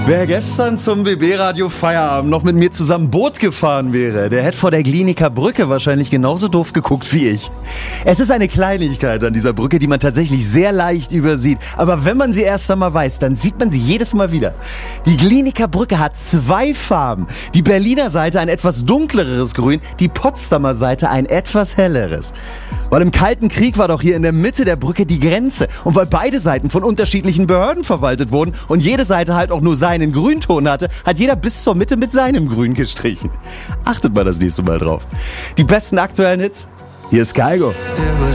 Wer gestern zum BB-Radio Feierabend noch mit mir zusammen Boot gefahren wäre, der hätte vor der Glienicke Brücke wahrscheinlich genauso doof geguckt wie ich. Es ist eine Kleinigkeit an dieser Brücke, die man tatsächlich sehr leicht übersieht. Aber wenn man sie erst einmal weiß, dann sieht man sie jedes Mal wieder. Die Glienicke Brücke hat 2 Farben. Die Berliner Seite ein etwas dunkleres Grün, die Potsdamer Seite ein etwas helleres. Weil im Kalten Krieg war doch hier in der Mitte der Brücke die Grenze. Und weil beide Seiten von unterschiedlichen Behörden verwaltet wurden und jede Seite halt auch nur seinen Grünton hatte, hat jeder bis zur Mitte mit seinem Grün gestrichen. Achtet mal das nächste Mal drauf. Die besten aktuellen Hits, hier ist Kygo.